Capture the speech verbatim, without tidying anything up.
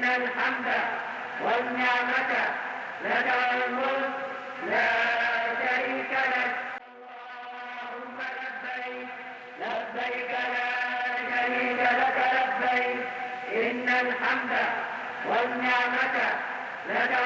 الحمد والنعمة لك والملك لا شريك لك. اللهم لبيك لبيك لا شريك لك لبيك إن الحمد والنعمة لك